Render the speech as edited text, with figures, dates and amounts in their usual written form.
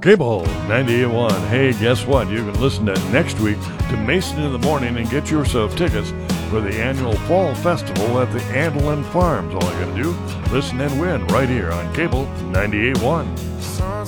Cable 98.1. Hey, guess what? You can listen to next week to Mason in the Morning and get yourself tickets for the annual Fall Festival at the Andelin Farms. All you got to do, listen and win right here on Cable 98.1.